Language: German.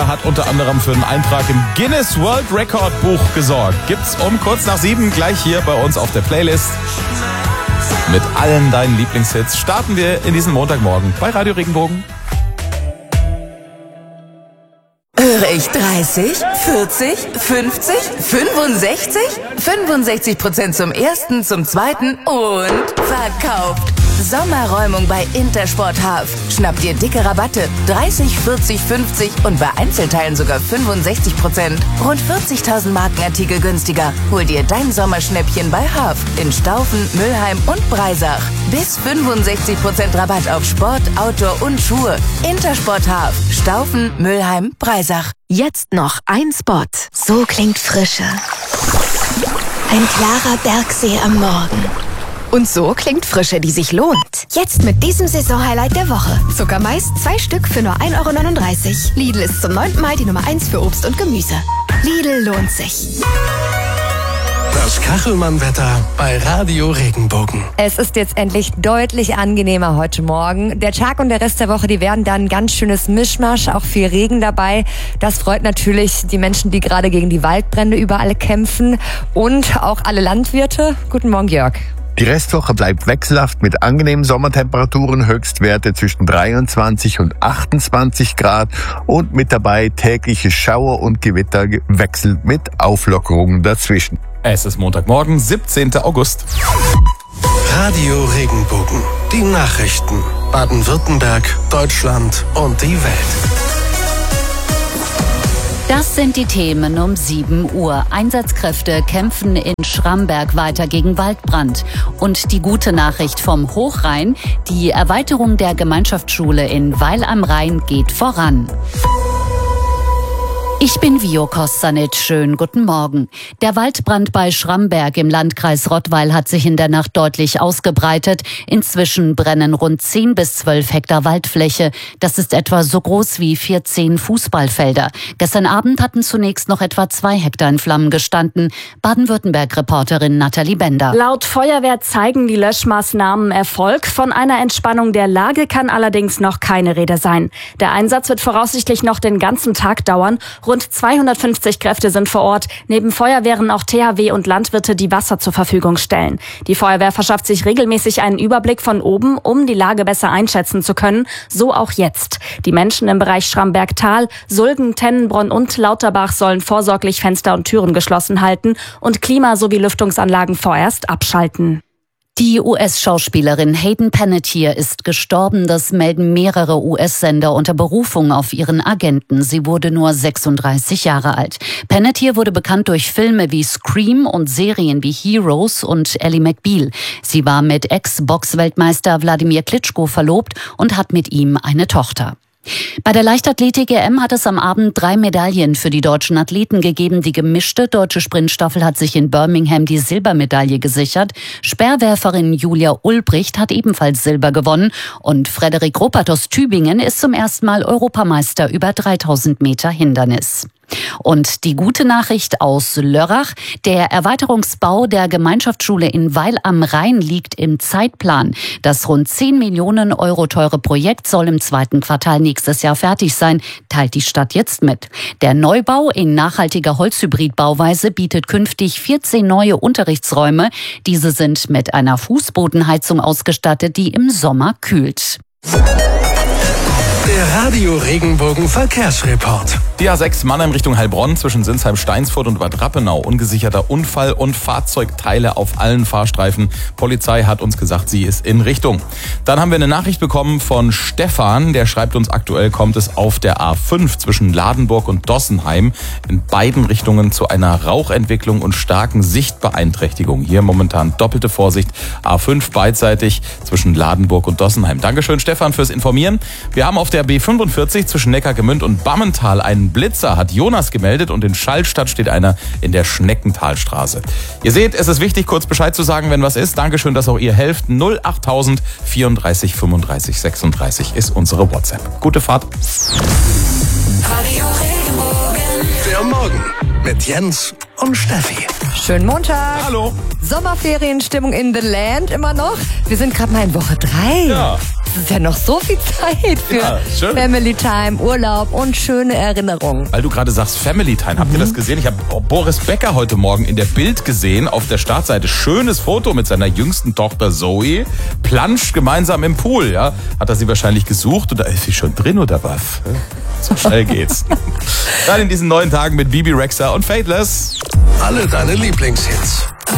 hat unter anderem für einen Eintrag im Guinness World Record Buch gesorgt. Gibt's um kurz nach 7 gleich hier bei uns auf der Playlist. Mit allen deinen Lieblingshits starten wir in diesen Montagmorgen bei Radio Regenbogen. Höre ich 30, 40, 50, 65? 65% zum ersten, zum zweiten und verkauft. Sommerräumung bei Intersport Half. Schnapp dir dicke Rabatte. 30, 40, 50 und bei Einzelteilen sogar 65%. Rund 40.000 Markenartikel günstiger. Hol dir dein Sommerschnäppchen bei Half in Staufen, Mülheim und Breisach. Bis 65% Rabatt auf Sport, Outdoor und Schuhe. Intersport Half. Staufen, Mülheim, Breisach. Jetzt noch ein Spot. So klingt Frische. Ein klarer Bergsee am Morgen. Und so klingt Frische, die sich lohnt. Jetzt mit diesem Saisonhighlight der Woche. Sogar meist 2 Stück für nur 1,39 €. Lidl ist zum 9. Mal die Nummer 1 für Obst und Gemüse. Lidl lohnt sich. Das Kachelmann-Wetter bei Radio Regenbogen. Es ist jetzt endlich deutlich angenehmer heute Morgen. Der Tag und der Rest der Woche, die werden dann ein ganz schönes Mischmasch, auch viel Regen dabei. Das freut natürlich die Menschen, die gerade gegen die Waldbrände überall kämpfen und auch alle Landwirte. Guten Morgen, Jörg. Die Restwoche bleibt wechselhaft mit angenehmen Sommertemperaturen, Höchstwerte zwischen 23 und 28 Grad und mit dabei tägliche Schauer und Gewitter gewechselt mit Auflockerungen dazwischen. Es ist Montagmorgen, 17. August. Radio Regenbogen. Die Nachrichten. Baden-Württemberg, Deutschland und die Welt. Das sind die Themen um 7 Uhr. Einsatzkräfte kämpfen in Schramberg weiter gegen Waldbrand. Und die gute Nachricht vom Hochrhein: Die Erweiterung der Gemeinschaftsschule in Weil am Rhein geht voran. Ich bin Vio Kostanic. Schönen guten Morgen. Der Waldbrand bei Schramberg im Landkreis Rottweil hat sich in der Nacht deutlich ausgebreitet. Inzwischen brennen rund 10 bis 12 Hektar Waldfläche. Das ist etwa so groß wie 14 Fußballfelder. Gestern Abend hatten zunächst noch etwa 2 Hektar in Flammen gestanden. Baden-Württemberg-Reporterin Nathalie Bender. Laut Feuerwehr zeigen die Löschmaßnahmen Erfolg. Von einer Entspannung der Lage kann allerdings noch keine Rede sein. Der Einsatz wird voraussichtlich noch den ganzen Tag dauern. Rund 250 Kräfte sind vor Ort. Neben Feuerwehren auch THW und Landwirte, die Wasser zur Verfügung stellen. Die Feuerwehr verschafft sich regelmäßig einen Überblick von oben, um die Lage besser einschätzen zu können. So auch jetzt. Die Menschen im Bereich Schramberg-Tal, Sulgen, Tennenbronn und Lauterbach sollen vorsorglich Fenster und Türen geschlossen halten und Klima- sowie Lüftungsanlagen vorerst abschalten. Die US-Schauspielerin Hayden Panettiere ist gestorben. Das melden mehrere US-Sender unter Berufung auf ihren Agenten. Sie wurde nur 36 Jahre alt. Panettiere wurde bekannt durch Filme wie Scream und Serien wie Heroes und Ally McBeal. Sie war mit Ex-Box-Weltmeister Wladimir Klitschko verlobt und hat mit ihm eine Tochter. Bei der Leichtathletik-EM hat es am Abend 3 Medaillen für die deutschen Athleten gegeben. Die gemischte deutsche Sprintstaffel hat sich in Birmingham die Silbermedaille gesichert. Speerwerferin Julia Ulbricht hat ebenfalls Silber gewonnen. Und Frederik Ruppert aus Tübingen ist zum ersten Mal Europameister über 3000 Meter Hindernis. Und die gute Nachricht aus Lörrach: Der Erweiterungsbau der Gemeinschaftsschule in Weil am Rhein liegt im Zeitplan. Das rund 10 Millionen Euro teure Projekt soll im 2. Quartal nächstes Jahr fertig sein, teilt die Stadt jetzt mit. Der Neubau in nachhaltiger Holzhybridbauweise bietet künftig 14 neue Unterrichtsräume. Diese sind mit einer Fußbodenheizung ausgestattet, die im Sommer kühlt. Der Radio Regenbogen Verkehrsreport. Die A6 Mannheim Richtung Heilbronn zwischen Sinsheim-Steinsfurt und Bad Rappenau. Ungesicherter Unfall und Fahrzeugteile auf allen Fahrstreifen. Polizei hat uns gesagt, sie ist in Richtung. Dann haben wir eine Nachricht bekommen von Stefan. Der schreibt uns, aktuell kommt es auf der A5 zwischen Ladenburg und Dossenheim in beiden Richtungen zu einer Rauchentwicklung und starken Sichtbeeinträchtigungen. Hier momentan doppelte Vorsicht. A5 beidseitig zwischen Ladenburg und Dossenheim. Dankeschön, Stefan, fürs Informieren. Wir haben auf der B45 zwischen Neckargemünd und Bammental einen Blitzer, hat Jonas gemeldet, und in Schallstadt steht einer in der Schneckentalstraße. Ihr seht, es ist wichtig, kurz Bescheid zu sagen, wenn was ist. Dankeschön, dass auch ihr helft. 08000 34 35 36 ist unsere WhatsApp. Gute Fahrt. Der Morgen mit Jens und Steffi. Schönen Montag. Hallo. Sommerferienstimmung in the Land immer noch. Wir sind gerade mal in Woche 3. Ja. Es ist ja noch so viel Zeit für Family Time, Urlaub und schöne Erinnerungen. Weil du gerade sagst Family Time, habt ihr das gesehen? Ich habe Boris Becker heute Morgen in der Bild gesehen, auf der Startseite. Schönes Foto mit seiner jüngsten Tochter Zoe. Planscht gemeinsam im Pool, ja. Hat er sie wahrscheinlich gesucht oder ist sie schon drin oder was? So schnell geht's. Dann in diesen neuen Tagen mit Bibi Rexha und Faithless. Alle deine Lieblingshits.